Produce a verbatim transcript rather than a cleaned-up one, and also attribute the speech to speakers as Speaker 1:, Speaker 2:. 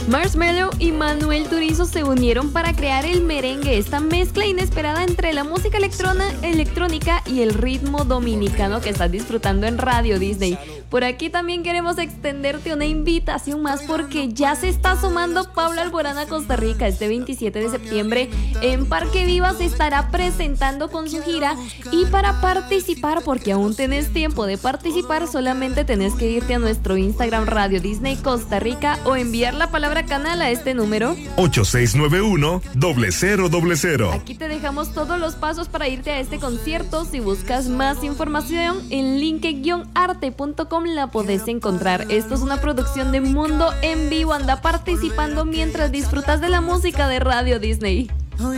Speaker 1: Marshmello y Manuel Turizo se unieron para crear el merengue, esta mezcla inesperada entre la música electrona, electrónica y el ritmo dominicano que estás disfrutando en Radio Disney. Por aquí también queremos extenderte una invitación más porque ya se está sumando Paula Alborán a Costa Rica. Este veintisiete de septiembre en Parque Viva se estará presentando con su gira, y para participar, porque aún tenés tiempo de participar, solamente tenés que irte a nuestro Instagram Radio Disney Costa Rica o enviar la palabra canal a este número
Speaker 2: ocho seis nueve uno, cero cero cero cero.
Speaker 1: Aquí te dejamos todos los pasos para irte a este concierto. Si buscas más información en linke guion arte punto com la podés encontrar. Esto es una producción de Mundo en Vivo. Anda participando mientras disfrutas de la música de Radio Disney.